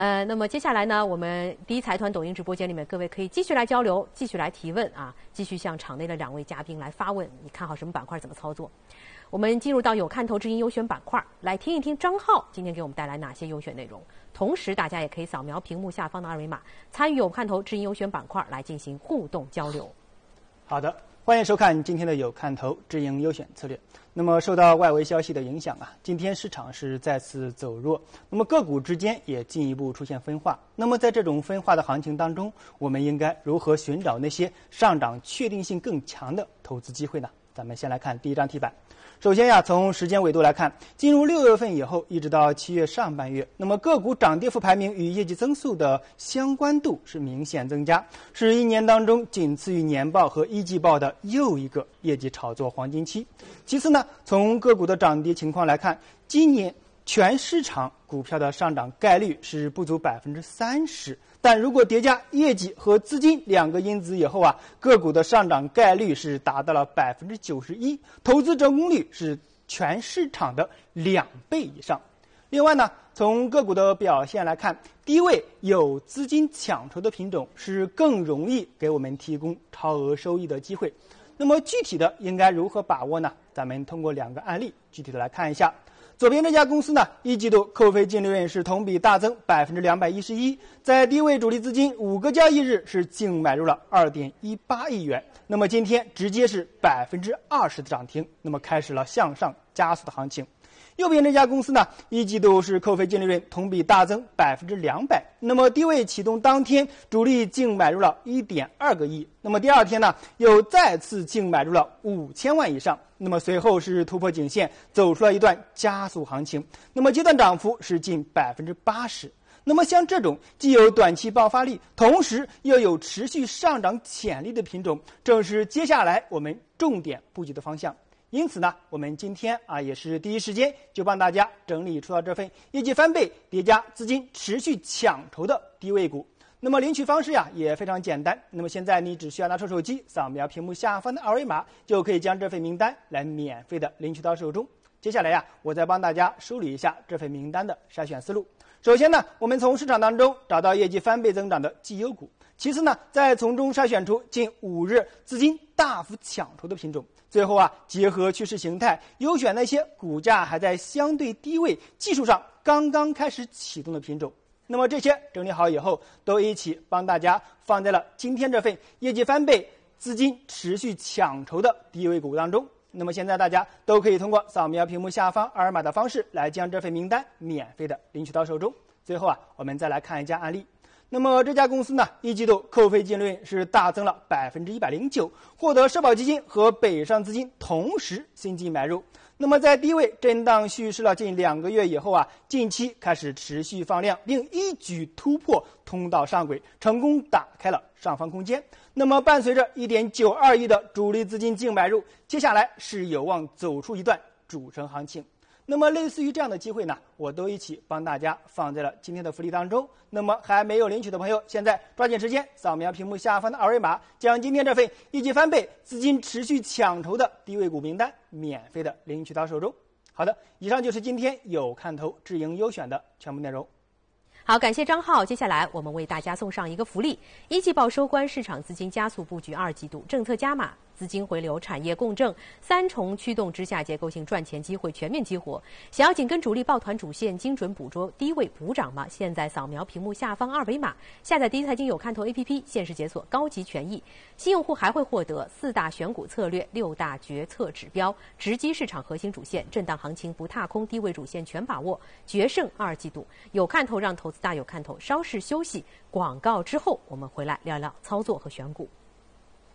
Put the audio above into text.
那么接下来呢，我们第一财团抖音直播间里面，各位可以继续来交流，继续来提问啊，继续向场内的2位嘉宾来发问。你看好什么板块，怎么操作？我们进入到有看头知音优选板块，来听一听张浩今天给我们带来哪些优选内容。同时，大家也可以扫描屏幕下方的2维码，参与有看头知音优选板块来进行互动交流。 好的，欢迎收看今天的有看头知音优选策略。那么受到外围消息的影响啊，今天市场是再次走弱，那么个股之间也进一步出现分化。那么在这种分化的行情当中，我们应该如何寻找那些上涨确定性更强的投资机会呢？咱们先来看第一张题板。首先呀，从时间维度来看，进入6月份以后，一直到7月上半月，那么个股涨跌幅排名与业绩增速的相关度是明显增加，是一年当中仅次于年报和一季报的又一个业绩炒作黄金期。其次呢，从个股的涨跌情况来看，今年全市场股票的上涨概率是不足30%，但如果叠加业绩和资金2个因子以后啊，个股的上涨概率是达到了91%，投资成功率是全市场的2倍以上。另外呢，从个股的表现来看，低位有资金抢筹的品种是更容易给我们提供超额收益的机会。那么具体的应该如何把握呢？咱们通过2个案例具体的来看一下。左边这家公司呢，一季度扣非净利润是同比大增211%，在低位主力资金5个交易日是净买入了2.18亿元。那么今天直接是20%的涨停，那么开始了向上加速的行情。右边这家公司呢，一季度是扣非净利润同比大增200%，那么低位启动当天主力净买入了1.2个亿，那么第二天呢又再次净买入了5000万以上，那么随后是突破颈线，走出了一段加速行情，那么阶段涨幅是近80%。那么像这种既有短期爆发力，同时又有持续上涨潜力的品种，正是接下来我们重点布局的方向。因此呢，我们今天也是第一时间就帮大家整理出了这份业绩翻倍叠加资金持续抢筹的低位股。那么领取方式也非常简单，那么现在你只需要拿出手机扫描屏幕下方的2维码，就可以将这份名单来免费的领取到手中。接下来我再帮大家梳理一下这份名单的筛选思路。首先呢，我们从市场当中找到业绩翻倍增长的绩优股，其次呢，再从中筛选出近5日资金大幅抢筹的品种，最后结合趋势形态优选那些股价还在相对低位，技术上刚刚开始启动的品种。那么这些整理好以后，都一起帮大家放在了今天这份业绩翻倍资金持续抢筹的低位股当中。那么现在大家都可以通过扫描屏幕下方2维码的方式来将这份名单免费的领取到手中。最后我们再来看一家案例。那么这家公司呢，一季度扣非净利润是大增了109%，获得社保基金和北上资金同时新进买入。那么在低位震荡蓄势了近2个月以后近期开始持续放量，并一举突破通道上轨，成功打开了上方空间。那么伴随着1.92亿的主力资金净买入，接下来是有望走出一段主升行情。那么类似于这样的机会呢，我都一起帮大家放在了今天的福利当中。那么还没有领取的朋友，现在抓紧时间扫描屏幕下方的2维码，将今天这份业绩翻倍资金持续抢筹的低位股名单免费的领取到手中。好的，以上就是今天有看头智盈优选的全部内容。 好，感谢张浩。接下来我们为大家送上一个福利：一季报收官，市场资金加速布局2季度，政策加码，资金回流，产业共振，3重驱动之下，结构性赚钱机会全面激活。想要紧跟主力抱团主线，精准捕捉低位补涨吗？现在扫描屏幕下方2维码，下载第一财经有看头 APP， 限时解锁高级权益。新用户还会获得4大选股策略、6大决策指标，直击市场核心主线，震荡行情不踏空，低位主线全把握，决胜2季度。有看头让投资大有看头。稍事休息，广告之后我们回来聊聊操作和选股。